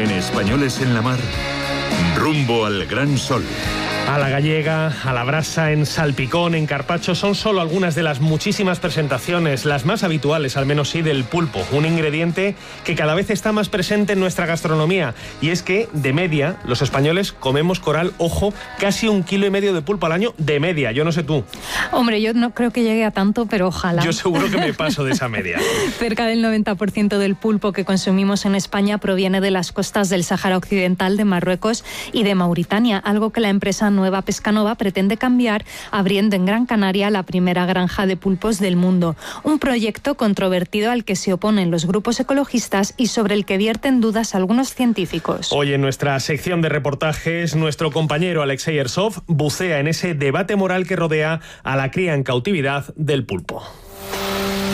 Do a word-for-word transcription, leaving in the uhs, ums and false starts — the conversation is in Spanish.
En Españoles en la Mar, rumbo al gran sol. A la gallega, a la brasa, en salpicón, en carpaccio, son solo algunas de las muchísimas presentaciones, las más habituales, al menos sí, del pulpo. Un ingrediente que cada vez está más presente en nuestra gastronomía. Y es que, de media, los españoles comemos, Coral, ojo, casi un kilo y medio de pulpo al año, de media. Yo no sé tú. Hombre, yo no creo que llegue a tanto, pero ojalá. Yo seguro que me paso de esa media. Cerca del noventa por ciento del pulpo que consumimos en España proviene de las costas del Sáhara Occidental, de Marruecos y de Mauritania, algo que la empresa Nueva Pescanova pretende cambiar, abriendo en Gran Canaria la primera granja de pulpos del mundo. Un proyecto controvertido al que se oponen los grupos ecologistas y sobre el que vierten dudas algunos científicos. Hoy en nuestra sección de reportajes, nuestro compañero Alexei Ersov bucea en ese debate moral que rodea a la cría en cautividad del pulpo.